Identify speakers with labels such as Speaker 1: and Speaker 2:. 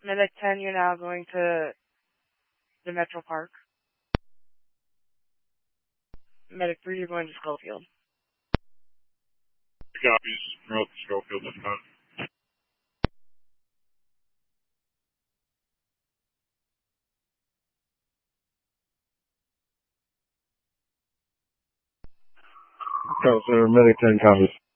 Speaker 1: Medic 10, you're now going to the Metro Park. Medic 3, you're going to Schofield.
Speaker 2: Copies. Promote to Schofield this time. Counselor, Medic 10 copies.